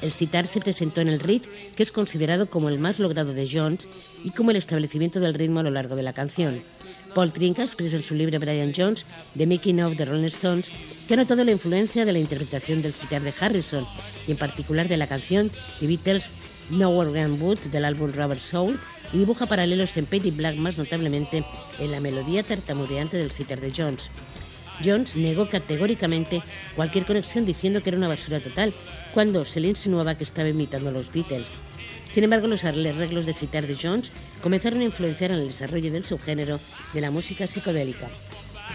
El sitar se presentó en el riff, que es considerado como el más logrado de Jones, y como el establecimiento del ritmo a lo largo de la canción. Paul Trinca expresa en su libro Brian Jones, The Making of the Rolling Stones, que ha notado la influencia de la interpretación del sitar de Harrison, y en particular de la canción The Beatles' Nowhere Gone Woods del álbum Rubber Soul, y dibuja paralelos en Painted Black, más notablemente en la melodía tartamudeante del sitar de Jones. Jones negó categóricamente cualquier conexión, diciendo que era una basura total, cuando se le insinuaba que estaba imitando a los Beatles. Sin embargo, los arreglos de sitar de Jones comenzaron a influenciar en el desarrollo del subgénero de la música psicodélica.